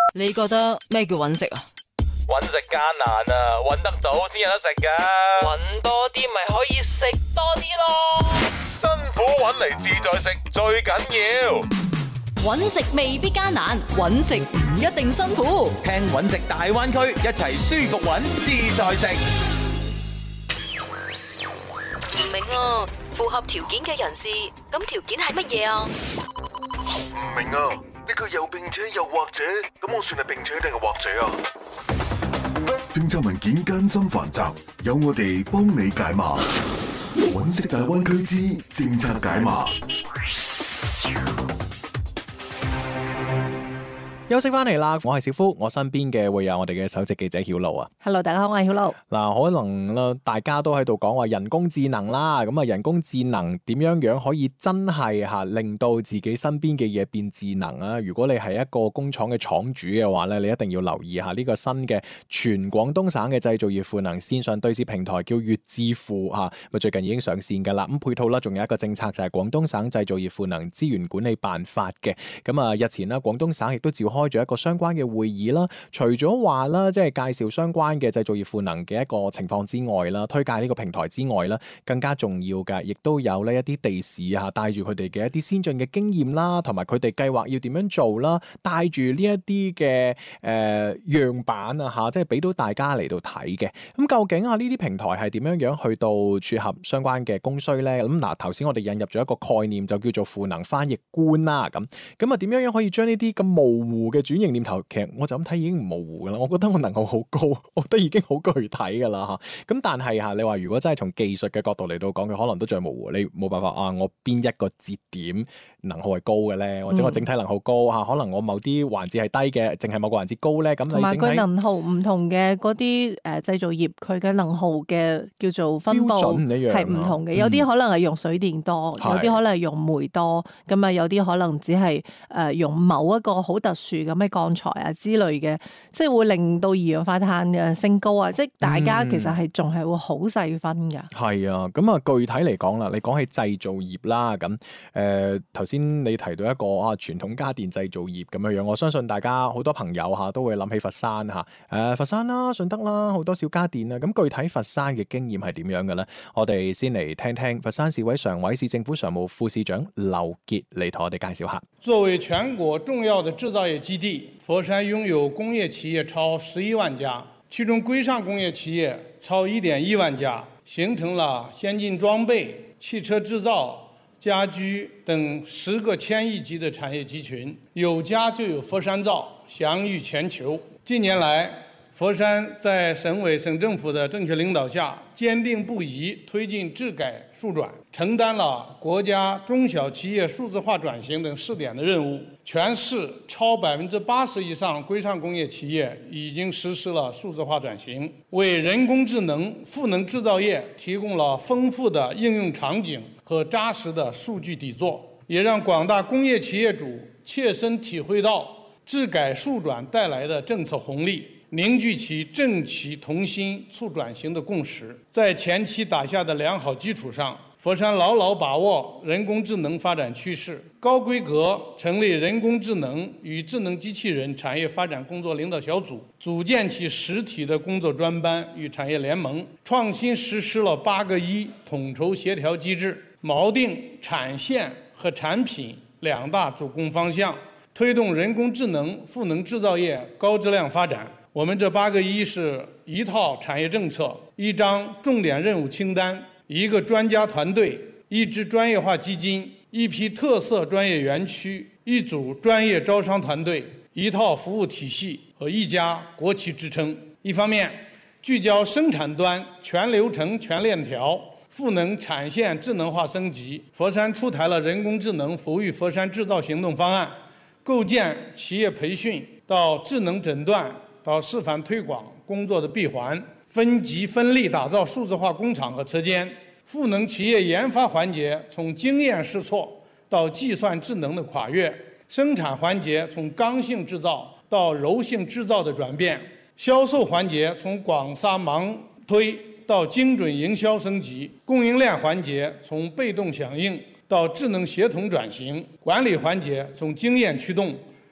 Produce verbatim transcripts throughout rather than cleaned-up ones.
你覺得咩叫揾食啊？ 揾食艱難啊，揾得到先有得食噶。揾多啲咪可以食多啲咯。辛苦揾嚟自在食最緊要。 揾食未必艱難，揾食唔一定辛苦。 聽揾食大灣區，一齊舒服揾自在食。 唔明啊，符合條件嘅人士，咁條件係乜嘢啊？ 唔明啊，呢句又並且又或者，咁我算係並且定係或者啊？政策文件艱辛繁雜，有我哋幫你解碼。揾食大灣區之政策解碼。 休息翻嚟啦，我係小夫，我身邊嘅會有我哋嘅首席記者曉露啊。 Hello， 大家好，我係曉露。 嗱，可能啦，大家都喺度講話人工智能啦，咁啊，人工智能點樣樣可以真係吓令到自己身邊嘅嘢變智能啊？如果你係一個工廠嘅廠主嘅話咧，你一定要留意下呢個新嘅全廣東省嘅製造業賦能線上對接平台叫粵智庫吓，咁最近已經上線噶啦。咁配套啦，仲有一個政策就係廣東省製造業賦能資源管理辦法嘅。咁啊，日前啦，廣東省亦都召開開咗一個相關嘅會議啦，除咗話啦，即係介紹相關嘅製造業賦能嘅一個情況之外啦，推介呢個平台之外啦，更加重要嘅，亦都有呢一啲地市啊，帶住佢哋嘅一啲先進嘅經驗啦，同埋佢哋計劃要點樣做啦，帶住呢一啲嘅誒樣板啊吓，即係俾到大家嚟到睇嘅。咁究竟啊呢啲平台係點樣樣去到撮合相關嘅供需咧？咁嗱，頭先我哋引入咗一個概念，就叫做賦能翻譯官啦。咁咁啊，點樣樣可以將呢啲咁模糊嘅轉型念頭，其實我就咁睇已經唔模糊噶啦。我覺得我能夠好高，我覺得已經好具體噶啦吓。咁但係吓，你話如果真係從技術嘅角度嚟到講，佢可能都最模糊。你冇辦法啊，我邊一個節點能耗係高嘅咧，或者我整體能耗高吓，可能我某啲環節係低嘅，淨係某個環節高咧。咁你同埋佢能耗唔同嘅嗰啲誒製造業，佢嘅能耗嘅叫做分布係唔同嘅。有啲可能係用水電多，嗯、有啲可能係用煤多，咁啊有啲可能只係誒用某一個好特殊咁嘅鋼材啊之類嘅，即係會令到二氧化碳嘅升高啊！即係大家其實係仲係會好細分㗎。 係啊，咁啊具體嚟講啦，你講起製造業啦，咁誒頭先你提到一個啊傳統家電製造業咁樣樣，我相信大家好多朋友嚇都會諗起佛山嚇，誒、呃、佛山啦、順德啦，好多小家電啦。咁具體佛山嘅經驗係點樣嘅咧？我哋先嚟聽聽佛山市委常委、市政府常務副市長劉傑嚟同我哋介紹下。 作為全國重要的製造業基地，佛山擁有工業企業超十一萬家，其中歸上工業企業超一點一萬家，形成了先進裝備、汽車製造、家居等十個千億級的產業集群，有家就有佛山造，享譽全球。近年來，佛山在省委省政府的正確領導下，堅定不移推進治改數轉，承擔了國家中小企業數字化轉型等試點的任務。全市超百分之八十以上歸上工業企業已經實施了數字化轉型，為人工智能賦能製造業提供了豐富的應用場景和扎實的數據底座，也讓廣大工業企業主切身體會到治改數轉帶來的政策紅利，凝聚起政企同心促轉型的共識。在前期打下的良好基礎上，佛山牢牢把握人工智能發展趨勢，高規格成立人工智能與智能機器人產業發展工作領導小組，組建起實體的工作專班與產業聯盟，創新實施了八個一統籌協調機制，錨定產線和產品兩大主攻方向，推動人工智能賦能製造業高質量發展。我們這八個一是一套產業政策，一張重點任務清單，一個專家團隊，一支專業化基金，一批特色專業園區，一組專業招商團隊，一套服務體系和一家國企支撐。一方面，聚焦生產端全流程全鏈條，賦能產線智能化升級。佛山出台了人工智能服務佛山製造行動方案，構建企業培訓到智能診斷到示範推廣工作的閉環，分級分力打造數字化工廠和車間，賦能企業研發環節從經驗試錯到計算智能的跨越，生產環節從剛性製造到柔性製造的轉變，銷售環節從廣撒盲推到精準營銷升級，供應鏈環節從被動響應到智能協同轉型，管理環節從經驗驅動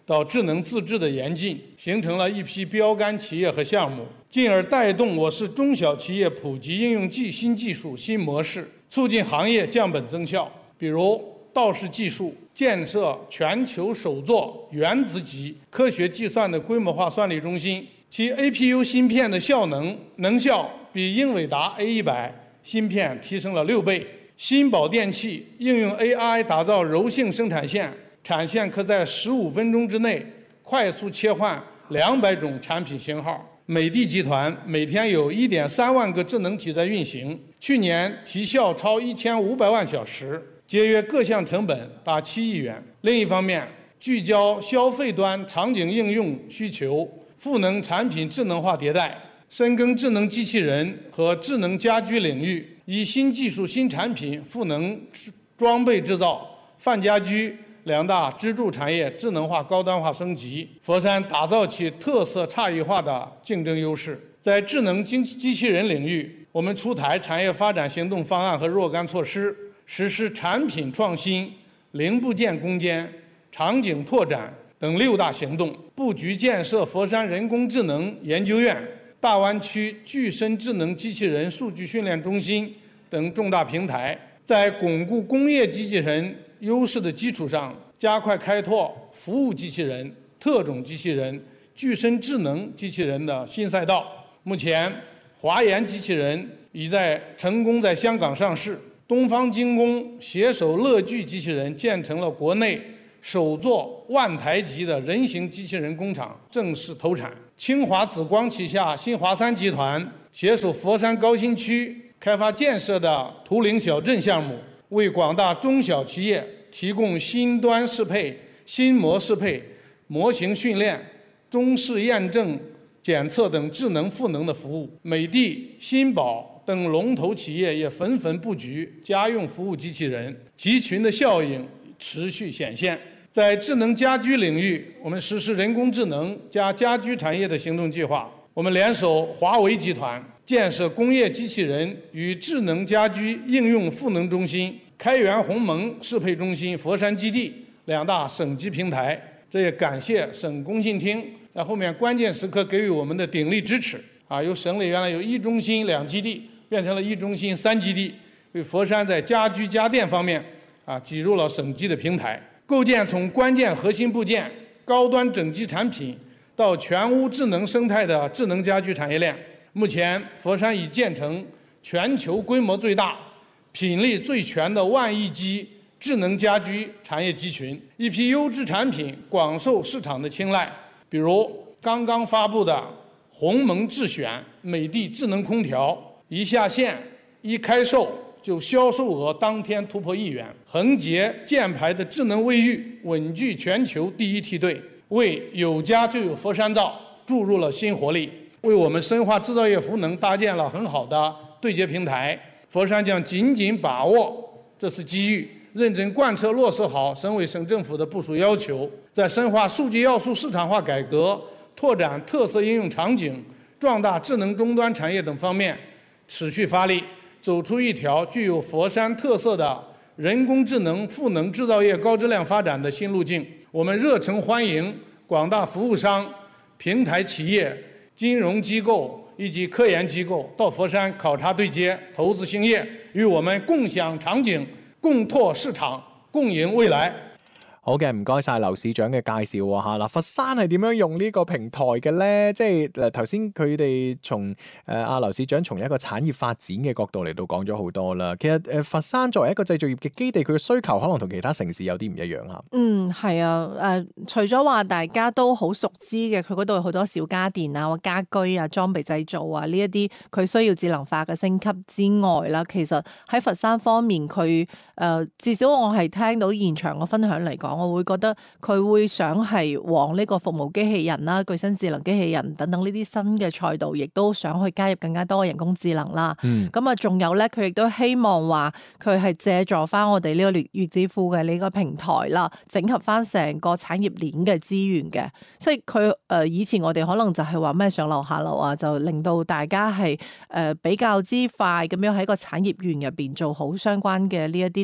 到智能自治的演进，形成了一批标杆企业和项目，进而带动我市中小企业普及应用技新技术、新模式，促进行业降本增效。比如道氏技术建设全球首座原子级科学计算的规模化算力中心，其 A P U 芯片的效能能效比英伟达 A 一百 芯片提升了六倍。新宝电器应用 A I 打造柔性生产线，产线可在十五分钟之内快速切换两百种产品型号。美的集团每天有 一点三万个智能体在运行，去年提效超一千五百万小时，节约各项成本达七亿元。另一方面，聚焦消费端场景应用需求，赋能产品智能化迭代，深耕智能机器人和智能家居领域，以新技术、新产品赋能装备制造、泛家居两大支柱产业智能化、高端化升级。佛山打造起特色差异化的竞争优势。在智能机机器人领域，我们出台产业发展行动方案和若干措施，实施产品创新、零部件攻坚、场景拓展等六大行动，布局建设佛山人工智能研究院、大湾区具身智能机器人数据训练中心等重大平台，在巩固工业机器人优势的基础上，加快开拓服务机器人、特种机器人、具身智能机器人的新赛道。目前，华研机器人已在成功在香港上市，东方精工携手乐聚机器人建成了国内首座万台级的人形机器人工厂，正式投产。清华紫光旗下新华三集团携手佛山高新区开发建设的图灵小镇项目，为广大中小企业提供新端适配、新模适配、模型训练、中试验证检测等智能赋能的服务。美的、新宝等龙头企业也纷纷布局家用服务机器人，集群的效应持续显现。在智能家居领域，我们实施人工智能加家居产业的行动计划。我们联手华为集团，建设工业机器人与智能家居应用赋能中心、开源鸿蒙适配中心、佛山基地两大省级平台。这也感谢省工信厅在后面关键时刻给予我们的鼎力支持。啊，由省里原来有一中心两基地，变成了一中心三基地，为佛山在家居家电方面啊挤入了省级的平台。构建从关键核心部件、高端整机产品到全屋智能生态的智能家居产业链。目前，佛山已建成全球规模最大、品类最全的万亿机智能家居产业集群，一批优质产品广受市场的青睐。比如刚刚发布的鸿蒙智选美的智能空调，一下线一开售就销售额当天突破亿元。恒洁箭牌的智能卫浴稳居全球第一梯队，为有家就有佛山造注入了新活力，为我们深化制造业赋能搭建了很好的对接平台。佛山将紧紧把握这次机遇，认真贯彻落实好省委省政府的部署要求，在深化数据要素市场化改革、拓展特色应用场景、壮大智能终端产业等方面持续发力，走出一条具有佛山特色的人工智能赋能制造业高质量发展的新路径。我们热诚欢迎广大服务商、平台企业、金融机构以及科研机构到佛山考察对接、投资兴业，与我們共享場景、共拓市場、共贏未來。 好嘅，唔該晒劉市長嘅介紹嚇。嗱，佛山係點樣用呢個平台嘅咧？即係嗱，頭先佢哋從誒阿劉市長從一個產業發展嘅角度嚟到講咗好多啦。其實誒佛山作為一個製造業嘅基地，佢嘅需求可能同其他城市有啲唔一樣嚇。 嗯，係啊，誒、呃，除咗話大家都好熟知嘅，佢嗰度有好多小家電啊、家居啊、裝備製造啊呢一啲，佢需要智能化嘅升級之外啦，其實喺佛山方面，佢誒、呃、至少我係聽到現場嘅分享嚟講。我會覺得佢會想係往呢個服務機器人啦、具身智能機器人等等呢啲新嘅賽道，亦都想去加入更加多嘅人工智能啦。咁啊、嗯，仲有咧，佢亦都希望話佢係借助翻我哋呢個粵智庫嘅呢個平台啦，整合翻成個產業鏈嘅資源嘅。即係佢誒以前我哋可能就係話咩上樓下樓啊，就令到大家係誒、呃、比較之快咁樣喺個產業園入邊做好相關嘅呢一啲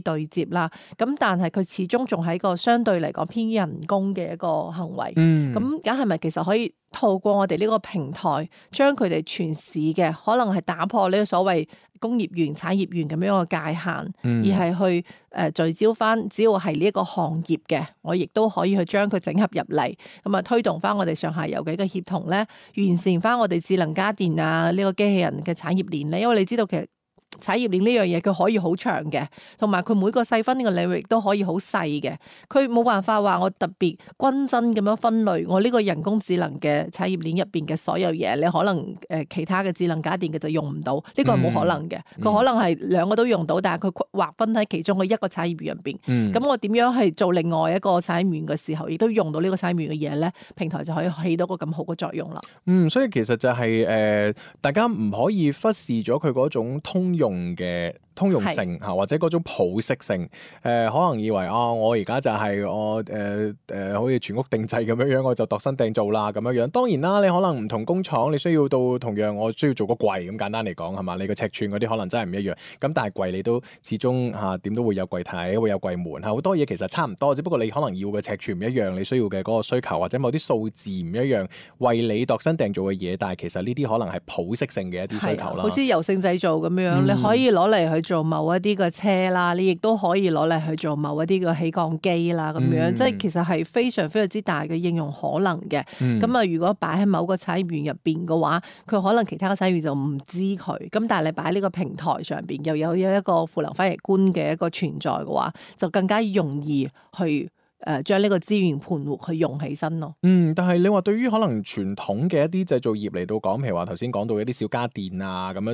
啲對接啦。咁但係佢始終仲係一個相對嚟講偏人工嘅一個行為。咁咁係咪其實可以透過我哋呢個平台，將佢哋全市嘅可能係打破呢個所謂工業園、產業園咁樣嘅界限，嗯、而係去誒、呃、聚焦翻，只要係呢一個行業嘅，我亦都可以去將佢整合入嚟，咁啊推動翻我哋上下游嘅一個協同咧，完善翻我哋智能家電啊呢、呢個機器人嘅產業鏈咧，因為你知道其實產業鏈呢樣嘢佢可以好長嘅，同埋佢每個細分呢個領域都可以好細嘅，佢冇辦法話我特別均真咁樣分類，我呢個人工智能嘅產業鏈入邊嘅所有嘢，你可能誒、呃、其他嘅智能家電嘅就用唔到，呢、這個係冇可能嘅，佢、嗯、可能係兩個都用到，但係佢劃分喺其中嘅一個產業鏈入邊，咁、嗯、我點樣係做另外一個產業鏈嘅時候，亦都用到呢個產業鏈嘅嘢咧，平台就可以起到個咁好嘅作用啦。 嗯，所以其實就係、是、誒、呃，大家唔可以忽視咗佢嗰種通用嘅通用性嚇，或者嗰種普適性，誒、呃、可能以為啊、哦，我而家就係我誒誒、呃，好似全屋定製咁樣樣，我就度身訂造啦咁樣樣。當然啦，你可能唔同工廠，你需要到同樣，我需要做個櫃咁簡單嚟講係嘛？你個尺寸嗰啲可能真係唔一樣。咁但係櫃你都始終嚇點、啊、都會有櫃體，會有櫃門嚇，好多嘢其實差唔多，只不過你可能要嘅尺寸唔一樣，你需要嘅嗰個需求或者某啲數字唔一樣，為你度身訂造嘅嘢，但係其實呢啲可能係普適性嘅一啲需求啦。 好似柔性製造咁樣，嗯、你可以攞嚟去做某一啲嘅車啦，你亦都可以攞嚟去做某一啲嘅起降機啦，咁樣、嗯、即係其實係非常非常之大嘅應用可能嘅。咁啊、嗯，如果擺喺某個產業園入邊嘅話，佢可能其他嘅產業園就唔知佢。咁但係你擺喺呢個平台上邊，又有有一個賦能翻譯官嘅一個存在嘅話，就更加容易去誒將呢個資源盤活去用起身咯。 嗯，但係你話對於可能傳統嘅一啲製造業嚟到講，譬如話頭先講到一啲小家電啊咁樣。